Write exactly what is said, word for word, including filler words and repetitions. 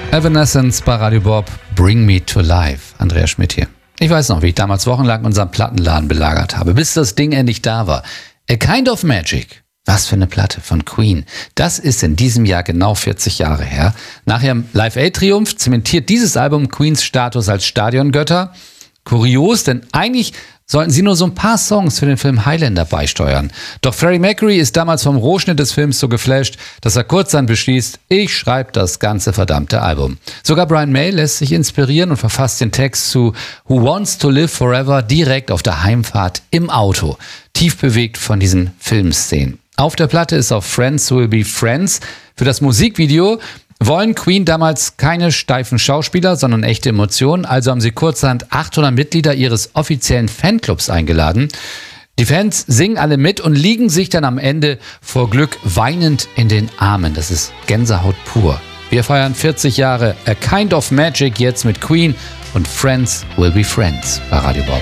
Evanescence bei Radio Bob, Bring Me to Life. Andreas Schmidt hier. Ich weiß noch, wie ich damals wochenlang unseren Plattenladen belagert habe, bis das Ding endlich da war. A Kind of Magic. Was für eine Platte von Queen. Das ist in diesem Jahr genau vierzig Jahre her. Nach ihrem Live-Aid-Triumph zementiert dieses Album Queens Status als Stadiongötter. Kurios, denn eigentlich sollten sie nur so ein paar Songs für den Film Highlander beisteuern. Doch Freddie Mercury ist damals vom Rohschnitt des Films so geflasht, dass er kurzerhand beschließt, ich schreibe das ganze verdammte Album. Sogar Brian May lässt sich inspirieren und verfasst den Text zu Who Wants to Live Forever direkt auf der Heimfahrt im Auto, tief bewegt von diesen Filmszenen. Auf der Platte ist auch Friends Will Be Friends. Für das Musikvideo wollen Queen damals keine steifen Schauspieler, sondern echte Emotionen. Also haben sie kurzerhand achthundert Mitglieder ihres offiziellen Fanclubs eingeladen. Die Fans singen alle mit und liegen sich dann am Ende vor Glück weinend in den Armen. Das ist Gänsehaut pur. Wir feiern vierzig Jahre A Kind of Magic jetzt mit Queen und Friends Will Be Friends bei Radio Bob.